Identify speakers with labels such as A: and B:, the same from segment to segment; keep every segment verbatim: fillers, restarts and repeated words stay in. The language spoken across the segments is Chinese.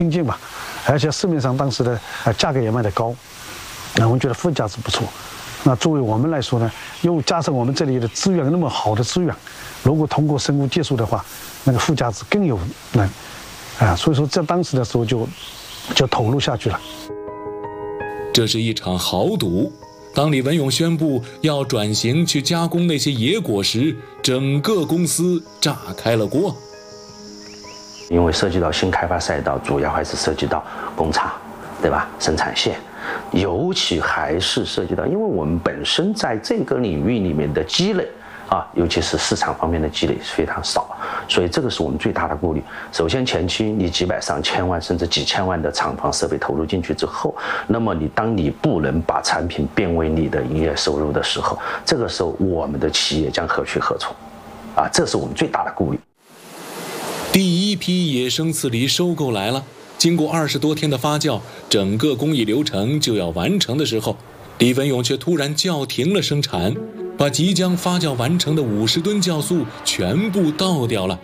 A: 经济嘛，而且市面上当时的呃价格也卖得高，那我们觉得附加值不错。那作为我们来说呢，又加上我们这里的资源那么好的资源，如果通过生物技术的话，那个附加值更有能啊，所以说在当时的时候就就投入下去了。
B: 这是一场豪赌。当李文勇宣布要转型去加工那些野果时，整个公司炸开了锅。
C: 因为涉及到新开发赛道，主要还是涉及到工厂，对吧？生产线，尤其还是涉及到，因为我们本身在这个领域里面的积累啊，尤其是市场方面的积累是非常少，所以这个是我们最大的顾虑。首先，前期你几百上千万甚至几千万的厂房设备投入进去之后，那么你当你不能把产品变为你的营业收入的时候，这个时候我们的企业将何去何从？啊，这是我们最大的顾虑。
B: 第一批野生刺梨收购来了，经过二十多天的发酵，整个工艺流程就要完成的时候，李文勇却突然叫停了生产，把即将发酵完成的五十吨酵素全部倒掉了。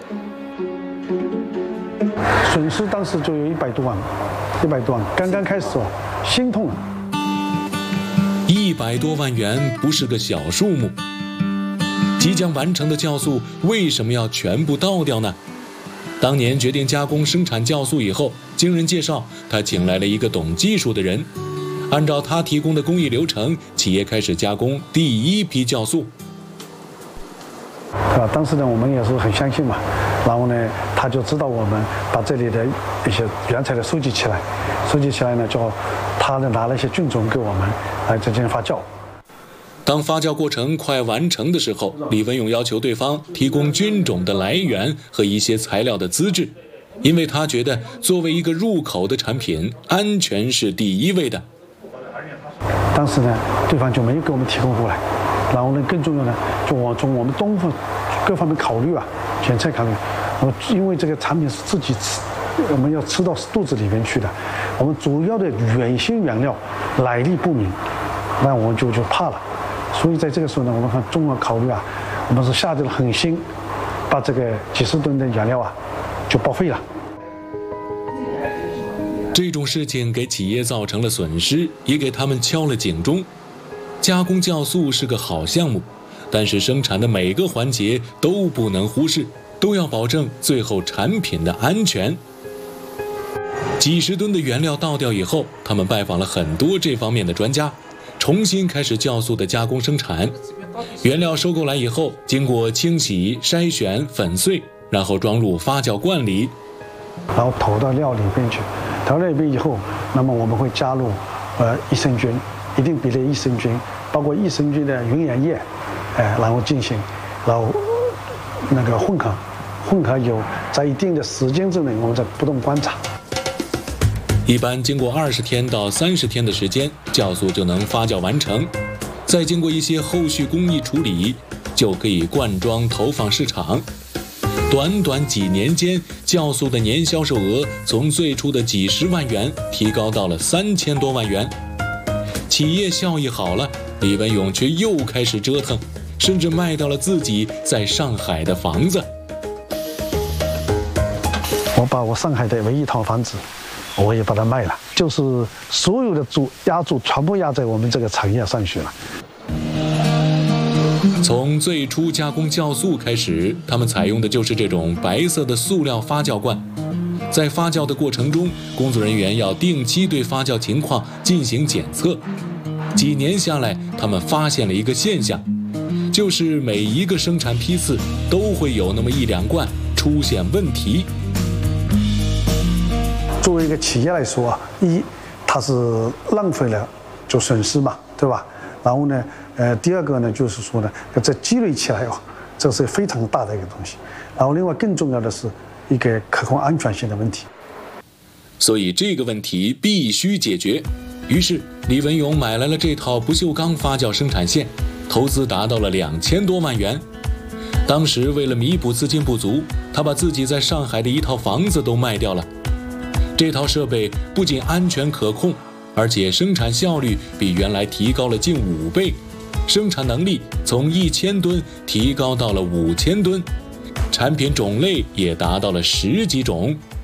A: 损失当时就有一百多万，一百多万，刚刚开始哦，心痛了。
B: 一百多万元不是个小数目，即将完成的酵素为什么要全部倒掉呢？当年决定加工生产酵素以后，经人介绍，他请来了一个懂技术的人，按照他提供的工艺流程，企业开始加工第一批酵素。
A: 啊，当时呢，我们也是很相信嘛，然后呢，他就知道我们把这里的一些原材料收集起来，收集起来呢，就他呢拿了一些菌种给我们来进行发酵。
B: 当发酵过程快完成的时候，李文勇要求对方提供菌种的来源和一些材料的资质，因为他觉得作为一个入口的产品，安全是第一位的。
A: 当时呢，对方就没有给我们提供过来，然后呢，更重要的，就我从我们东方各方面考虑啊，检测考虑，我因为这个产品是自己吃，我们要吃到肚子里面去的，我们主要的原型原料来历不明，那我们就就怕了。所以在这个时候呢，我们看综合考虑啊，我们是下定了狠心，把这个几十吨的原料啊就报废了。
B: 这种事情给企业造成了损失，也给他们敲了警钟。加工酵素是个好项目，但是生产的每个环节都不能忽视，都要保证最后产品的安全。几十吨的原料倒掉以后，他们拜访了很多这方面的专家，重新开始酵素的加工生产。原料收购来以后，经过清洗、筛选、粉碎，然后装入发酵罐里，
A: 然后投到料里边去。投到里边以后，那么我们会加入呃益生菌，一定比例益生菌，包括益生菌的云原液，哎、呃，然后进行，然后那个混合，混合有在一定的时间之内，我们在不断观察。
B: 一般经过二十天到三十天的时间，酵素就能发酵完成，再经过一些后续工艺处理，就可以灌装投放市场。短短几年间，酵素的年销售额从最初的几十万元提高到了三千多万元。企业效益好了，李文勇却又开始折腾，甚至卖掉了自己在上海的房子。
A: 我把我上海的唯一一套房子，我也把它卖了，就是所有的注压注全部压在我们这个产业上去了。
B: 从最初加工酵素开始，他们采用的就是这种白色的塑料发酵罐。在发酵的过程中，工作人员要定期对发酵情况进行检测。几年下来，他们发现了一个现象，就是每一个生产批次都会有那么一两罐出现问题。
A: 作为一个企业来说啊，一，它是浪费了，就损失嘛，对吧？然后呢，呃，第二个呢，就是说呢，这积累起来哦，这是非常大的一个东西。然后另外更重要的是一个可控安全性的问题。
B: 所以这个问题必须解决。于是李文勇买来了这套不锈钢发酵生产线，投资达到了两千多万元。当时为了弥补资金不足，他把自己在上海的一套房子都卖掉了。这套设备不仅安全可控，而且生产效率比原来提高了近五倍，生产能力从一千吨提高到了五千吨，产品种类也达到了十几种。